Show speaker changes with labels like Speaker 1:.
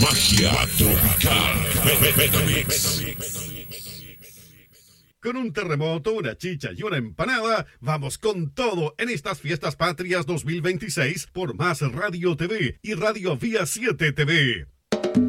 Speaker 1: Magia tropical. Megamix.
Speaker 2: Con un terremoto, una chicha y una empanada, vamos con todo en estas Fiestas Patrias 2026 por Más Radio TV y Radio Vía 7 TV.